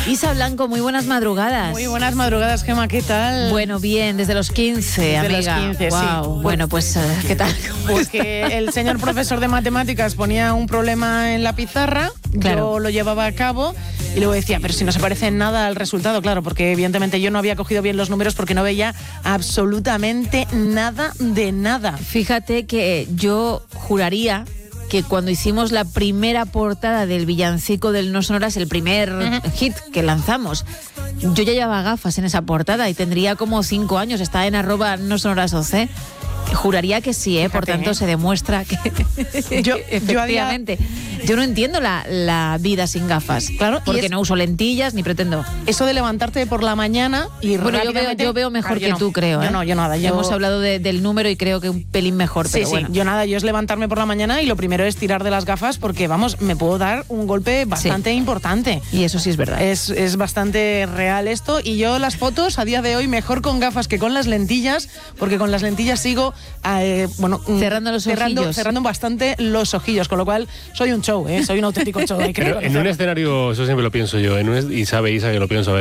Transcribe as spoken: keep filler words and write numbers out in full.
Isa Blanco, muy buenas madrugadas. Muy buenas madrugadas, Gemma, ¿qué tal? Bueno, bien, desde los quince, desde amiga. los quince, wow. sí. Bueno, pues, ¿qué tal? Pues que el señor profesor de matemáticas ponía un problema en la pizarra, claro. Yo lo llevaba a cabo y luego decía, pero si no se parece en nada al resultado, claro, porque evidentemente yo no había cogido bien los números porque no veía absolutamente nada de nada. Fíjate que yo juraría que cuando hicimos la primera portada del villancico del No Sonoras, el primer uh-huh. hit que lanzamos, yo ya llevaba gafas en esa portada y tendría como cinco años, está en arroba No Sonoras O C. Juraría que sí, ¿eh? Por tanto, se demuestra que yo, efectivamente. Yo, había... yo no entiendo la, la vida sin gafas. Claro, porque es... no uso lentillas ni pretendo. Eso de levantarte por la mañana y bueno, yo veo, yo veo mejor ah, que no. tú, creo. Yo ¿eh? no, yo nada. Yo... Hemos hablado de, del número y creo que un pelín mejor, pero sí, bueno. Sí, yo nada, yo es levantarme por la mañana y lo primero es tirar de las gafas porque, vamos, me puedo dar un golpe bastante sí. importante. Y eso sí es verdad. Es, es bastante real esto y yo las fotos a día de hoy mejor con gafas que con las lentillas, porque con las lentillas sigo... Eh, bueno, cerrando los cerrando, ojillos. Cerrando bastante los ojillos, con lo cual soy un show, ¿eh? Soy un auténtico show. Pero en un escenario, eso siempre lo pienso yo, en un, y sabe Isa que lo pienso a